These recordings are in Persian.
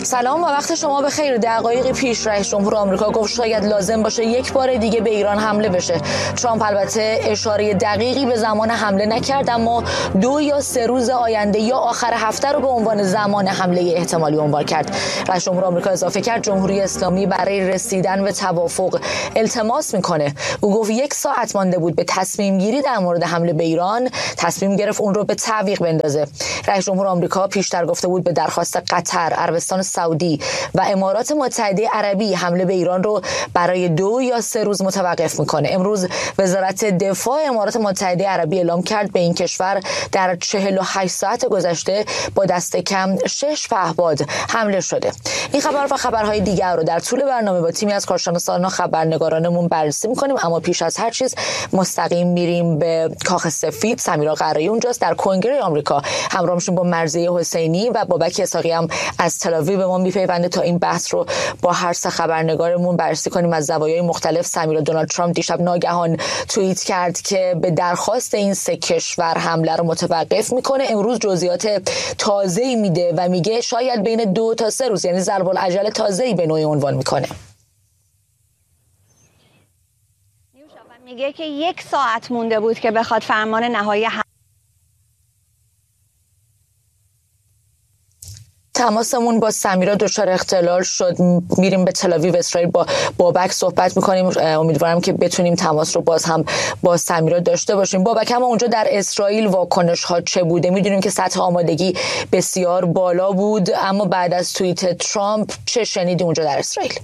سلام و وقت شما بخیر. دقایقی پیش رئیس جمهور آمریکا گفت شاید لازم باشه یک بار دیگه به ایران حمله بشه. ترامپ البته اشاره دقیقی به زمان حمله نکرد، اما 2 یا 3 روز آینده یا آخر هفته رو به عنوان زمان حمله احتمالی عنوان کرد. رئیس جمهور آمریکا اضافه کرد جمهوری اسلامی برای رسیدن به توافق التماس میکنه. او گفت 1 ساعت مانده بود به تصمیم گیری در مورد حمله به ایران، تصمیم گرفت اون رو به تعویق بندازه. رئیس جمهور آمریکا پیشتر گفته بود به درخواست قطر، عربستان سعودی و امارات متحده عربی حمله به ایران رو برای 2 یا 3 روز متوقف میکنه. امروز وزارت دفاع امارات متحده عربی اعلام کرد به این کشور در 48 ساعت گذشته با دست کم 6 پهپاد حمله شده. این خبر و خبرهای دیگر رو در طول برنامه با تیمی از کارشناسان و خبرنگارانمون بررسی میکنیم، اما پیش از هر چیز مستقیم میریم به کاخ سفید. سمیرا قرایی اونجاست در کنگره آمریکا. همراه میشیم با مرضیه حسینی و بابک اسحاقی هم از تل آویو به ما میپیونده تا این بحث رو با هر سه خبرنگارمون بررسی کنیم از زوایای مختلف. سمیرا، دونالد ترامپ دیشب ناگهان توییت کرد که به درخواست این 3 کشور حمله رو متوقف میکنه. امروز جزئیات تازه‌ای میده و میگه شاید بین 2 تا 3 روز، یعنی ضرب العجل تازه‌ای به نوعی عنوان میکنه. میگه که 1 ساعت مونده بود که بخواد فرمان نهایی تماسمون با سمیرا دچار اختلال شد. میریم به تل آویو اسرائیل، با بابک صحبت میکنیم. امیدوارم که بتونیم تماس رو باز هم با سمیرا داشته باشیم. بابک، اما اونجا در اسرائیل واکنش ها چه بوده؟ میدونیم که سطح آمادگی بسیار بالا بود، اما بعد از توییت ترامپ چه شنیدی اونجا در اسرائیل؟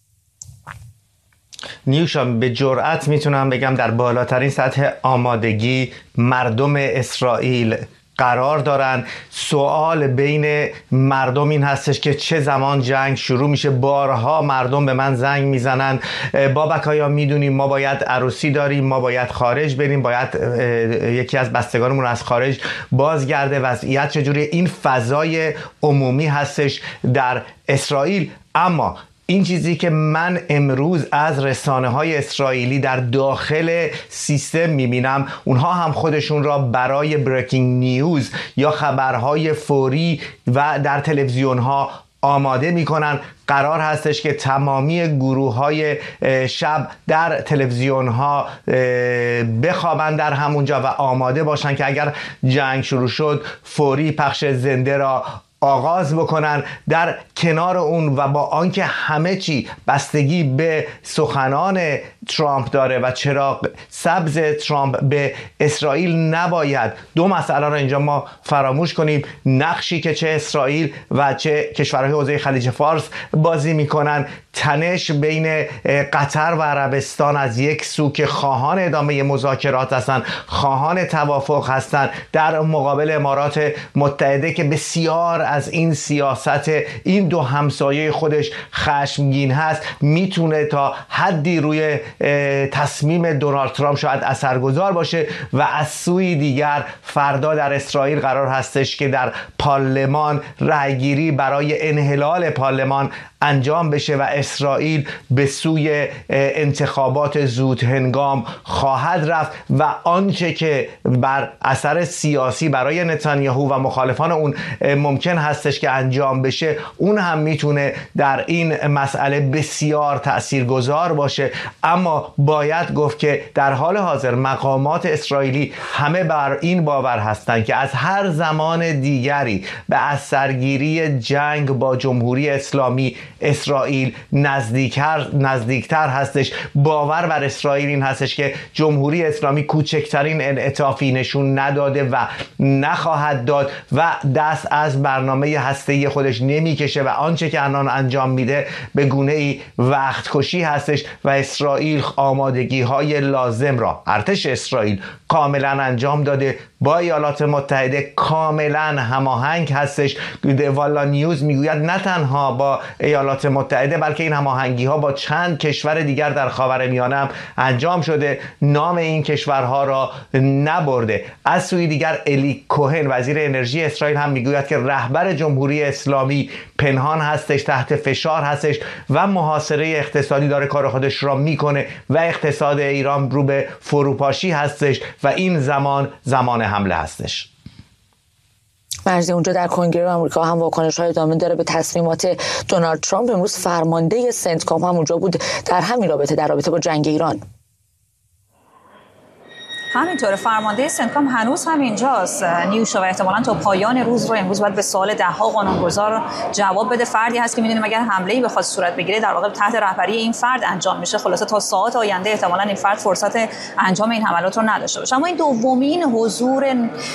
نیوشا، به جرئت میتونم بگم در بالاترین سطح آمادگی مردم اسرائیل قرار دارن. سوال بین مردم این هستش که چه زمان جنگ شروع میشه. بارها مردم به من زنگ میزنن بابک آیا میدونیم ما باید عروسی داریم، ما باید خارج بریم، باید یکی از بستگانمون از خارج بازگرده، وضعیت چجوری؟ این فضای عمومی هستش در اسرائیل. اما این چیزی که من امروز از رسانه‌های اسرائیلی در داخل سیستم می‌بینم، اونها هم خودشون را برای بریکینگ نیوز یا خبرهای فوری و در تلویزیون‌ها آماده میکنن. قرار هستش که تمامی گروه‌های شب در تلویزیون‌ها بخوابن در همونجا و آماده باشن که اگر جنگ شروع شد فوری پخش زنده را آغاز بکنن. در کنار اون و با آنکه همه چی بستگی به سخنان ترامپ داره و چراغ سبز ترامپ به اسرائیل نباید 2 مسئله را اینجا ما فراموش کنیم. نقشی که چه اسرائیل و چه کشورهای حوزه خلیج فارس بازی میکنن، تنش بین قطر و عربستان از یک سو که خواهان ادامه مذاکرات هستند، خواهان توافق هستند، در مقابل امارات متحده که بسیار از این سیاست این 2 همسایه خودش خشمگین هست، میتونه تا حدی روی تصمیم دونالد ترامپ شاید اثرگذار باشه. و از سوی دیگر فردا در اسرائیل قرار هستش که در پارلمان رأیگیری برای انحلال پارلمان انجام بشه و اسرائیل به سوی انتخابات زود هنگام خواهد رفت و آنچه که بر اثر سیاسی برای نتانیاهو و مخالفان اون ممکن هستش که انجام بشه، اون هم میتونه در این مسئله بسیار تاثیرگذار باشه. اما باید گفت که در حال حاضر مقامات اسرائیلی همه بر این باور هستند که از هر زمان دیگری به اثرگیری جنگ با جمهوری اسلامی اسرائیل نزدیکتر هستش. باور بر اسرائیل این هستش که جمهوری اسلامی کوچکترین انعطافی نشون نداده و نخواهد داد و دست از برنامه هسته‌ای خودش نمیکشه و آنچه که الان انجام میده به گونه‌ای وقت کشی هستش و اسرائیل آمادگی های لازم را، ارتش اسرائیل کاملا انجام داده، با ایالات متحده کاملا هماهنگ هستش. والا نیوز میگوید نه تنها با ایالات متحده بلکه این هماهنگی ها با چند کشور دیگر در خاورمیانه هم انجام شده، نام این کشورها را نبرده. از سوی دیگر الی کوهن وزیر انرژی اسرائیل هم میگوید که رهبر جمهوری اسلامی پنهان هستش، تحت فشار هستش و محاصره اقتصادی داره کار خودش را میکنه و اقتصاد ایران رو به فروپاشی هستش و این زمان حمله هستش. مرزی، اونجا در کنگره آمریکا هم واکنش‌های ادامه داره به تصمیمات دونالد ترامپ. امروز فرمانده سنتکام هم اونجا بود در همین رابطه، در رابطه با جنگ ایران. همینطور فرمانده سنتکام هنوز هم اینجاست نیوشا و احتمالاً تا پایان روز رو امروز باید به سوال ده‌ها قانونگذار جواب بده. فردی هست که میدونیم اگر حمله‌ای بخواد صورت بگیره در واقع تحت رهبری این فرد انجام میشه. خلاصه تا ساعات آینده احتمالاً این فرد فرصت انجام این حملات رو نداشته باشه. اما این دومین حضور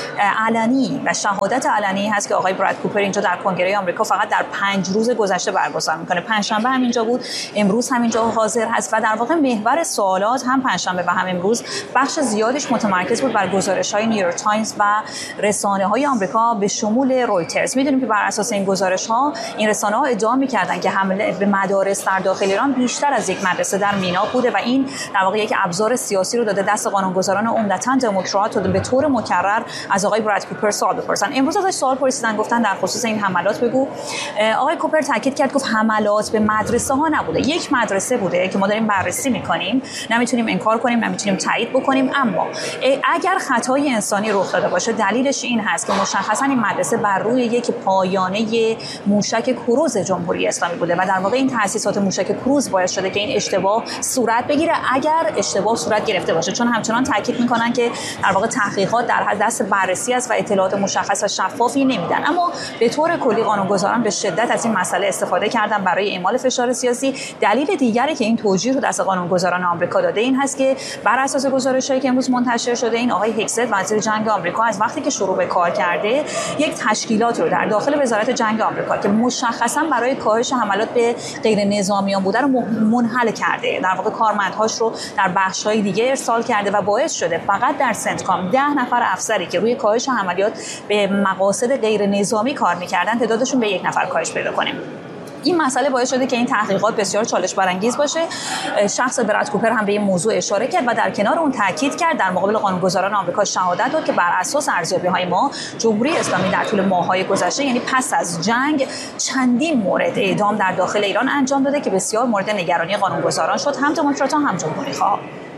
علنی و شهادت علنی هست که آقای براد کوپر اینجا در کنگره آمریکا فقط در 5 روز گذشته برگزار میکنه. پنجشنبه هم اینجا بود، امروز هم اینجا حاضر هست و در واقع محور سوالات هم پنجشنبه و هم امروز بخش زیادش متمرکز بود بر گزارش‌های نیویورک تایمز و رسانه‌های آمریکا به شمول رویترز. می‌دونیم که بر اساس این گزارش‌ها این رسانه‌ها ادعا می‌کردن که حمله به مدارس در داخل ایران بیشتر از یک مدرسه در مینا بوده و این در واقع یک ابزار سیاسی رو داده دست قانونگذاران عمدتاً دموکرات و به طور مکرر از آقای براد کوپر سوال بپرسن. امروز ازش سوال پرسیدن، گفتن در خصوص این حملات بگو. آقای کوپر تاکید کرد، گفت حملات به مدرسه‌ها نبوده، یک مدرسه بوده که ما داریم بررسی می‌کنیم، نمی‌تونیم انکار کنیم، نمی‌تونیم تایید بکنیم. اما اگر خطای انسانی رخ داده باشه دلیلش این هست که مشخصا این مدرسه بر روی یک پایانه موشک کروز جمهوری اسلامی بوده و در واقع این تأسیسات موشک کروز باعث شده که این اشتباه صورت بگیره اگر اشتباه صورت گرفته باشه، چون همچنان تاکید میکنن که در واقع تحقیقات در دست بررسی است و اطلاعات مشخص و شفافی نمیدن. اما به طور کلی قانونگذاران به شدت از این مسئله استفاده کردن برای اعمال فشار سیاسی. دلیل دیگری که این توجیه رو دست قانونگذاران آمریکا داده این هست که بر اساس گزارش‌هایی که امروز منتشر شده این آقای هیکست وزیر جنگ آمریکا از وقتی که شروع به کار کرده یک تشکیلات رو در داخل وزارت جنگ آمریکا که مشخصا برای کاهش حملات به غیر نظامیان بوده رو منحل کرده. در واقع کارمندهاش رو در بخش‌های دیگه ارسال کرده و باعث شده فقط در سنتکام 10 نفر افسری که روی کاهش حملات به مقاصد غیر نظامی کار می‌کردن تعدادشون به 1 نفر کاهش پیدا کنه. این مسئله باعث شده که این تحقیقات بسیار چالش برانگیز باشه. شخص براد کوپر هم به این موضوع اشاره کرد و در کنار اون تاکید کرد در مقابل قانونگذاران آمریکا شهادت داد که بر اساس ارزیابی‌های ما جمهوری اسلامی در طول ماه‌های گذشته، یعنی پس از جنگ، چندین مورد اعدام در داخل ایران انجام داده که بسیار مورد نگرانی قانونگذاران شد، هم دموکرات‌ها هم جمهوری‌خواه.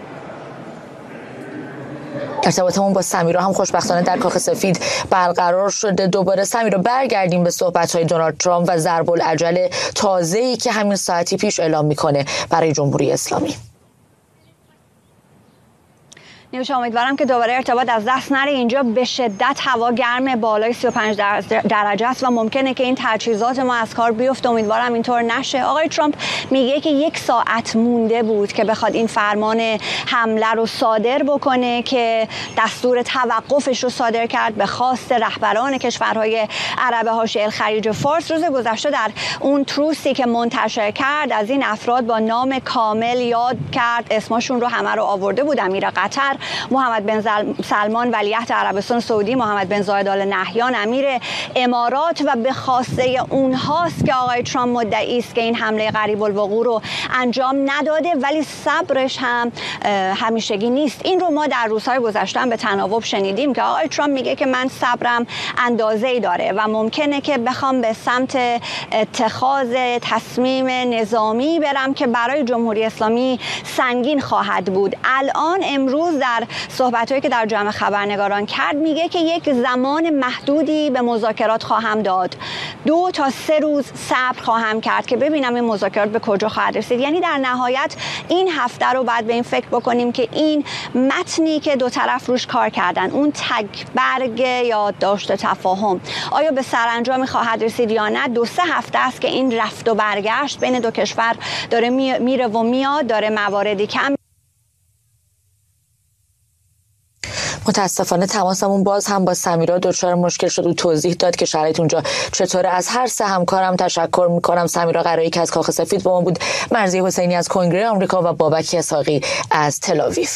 ارتباطمون با سمیرا هم خوشبختانه در کاخ سفید برقرار شده. دوباره سمیرا، برگردیم به صحبت‌های دونالد ترامپ و ضرب العجل تازه‌ای که همین ساعتی پیش اعلام می‌کنه برای جمهوری اسلامی. نیوشا، امیدوارم که دوباره ارتباط از دست نره. اینجا به شدت هوا گرم، بالای 35 درجه است و ممکنه که این تجهیزات ما از کار بیفته. امیدوارم اینطور نشه. آقای ترامپ میگه که 1 ساعت مونده بود که بخواد این فرمان حمله رو صادر بکنه که دستور توقفش رو صادر کرد به خواست رهبران کشورهای عرب حاشیه الخلیج فارس. روز گذشته در اون تروسی که منتشر کرد از این افراد با نام کامل یاد کرد، اسمشون رو همه رو آورده بود: امیر قطر، محمد بن سلمان ولیعهد عربستان سعودی، محمد بن زاید آل نهیان امیر امارات. و به خواسته اونهاست که آقای ترامپ مدعی است که این حمله قریب الوقوع رو انجام نداده، ولی صبرش هم همیشگی نیست. این رو ما در روزهای گذشته هم به تناوب شنیدیم که آقای ترامپ میگه که من صبرم اندازه‌ای داره و ممکنه که بخوام به سمت اتخاذ تصمیم نظامی برم که برای جمهوری اسلامی سنگین خواهد بود. الان امروز در صحبت‌هایی که در جمع خبرنگاران کرد میگه که یک زمان محدودی به مذاکرات خواهم داد، 2 تا 3 روز صبر خواهم کرد که ببینم این مذاکرات به کجا خواهد رسید. یعنی در نهایت این هفته رو بعد به این فکر بکنیم که این متنی که دو طرف روش کار کردن، اون تگ برگ یادداشت تفاهم، آیا به سرانجامی خواهد رسید یا نه. 2-3 هفته است که این رفت و برگشت بین دو کشور داره میره و میاد، داره مواردی کم. متاسفانه تماسمون باز هم با سمیرا دچار مشکل شد. او توضیح داد که شرایط اونجا چطوره. از هر 3 همکارم تشکر میکنم. سمیرا قرایی که از کاخ سفید با ما بود، مرزی حسینی از کنگره آمریکا و بابک اسحاقی از تل‌آویو.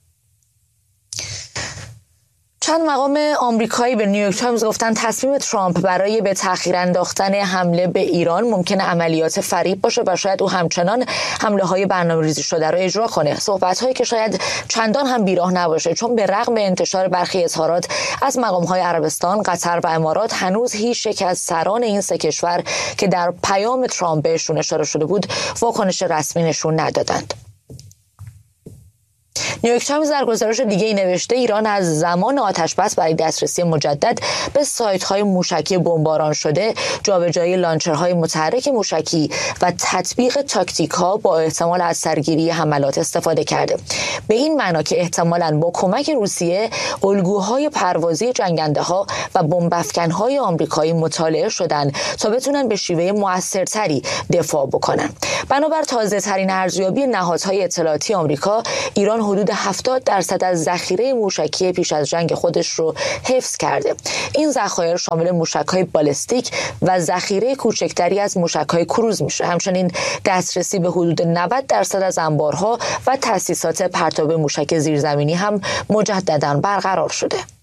چند مقام آمریکایی به نیویورک تایمز گفتن تصمیم ترامپ برای به تأخیر انداختن حمله به ایران ممکنه عملیات فریب باشه و شاید او همچنان حمله‌های برنامه‌ریزی شده رو اجرا کنه. صحبت‌هایی که شاید چندان هم بیراه نباشه، چون به رغم انتشار برخی اظهارات از مقام‌های عربستان، قطر و امارات، هنوز هیچ یک از سران این 3 کشور که در پیام ترامپ بهشون اشاره شده بود واکنش رسمی نشون ندادند. نیویورک تایمز در گزارش دیگه‌ای نوشته ایران از زمان آتش‌بس برای دسترسی مجدد به سایت‌های موشکی بمباران شده، جابجایی لانچرهای متحرک موشکی و تطبیق تاکتیک‌ها با احتمال از سرگیری حملات استفاده کرده. به این معنا که احتمالاً با کمک روسیه الگوهای پروازی جنگنده‌ها و بمب‌افکن‌های آمریکایی مطالعه شدن تا بتونن به شیوه موثرتری دفاع بکنن. بنابر تازه‌ترین ارزیابی نهادهای اطلاعاتی آمریکا، ایران حدود 70% از ذخیره موشکی پیش از جنگ خودش رو حفظ کرده. این ذخایر شامل موشک‌های بالستیک و ذخیره کوچکتری از موشک‌های کروز میشه. همچنین دسترسی به حدود 90% از انبارها و تأسیسات پرتاب موشک زیرزمینی هم مجدداً برقرار شده.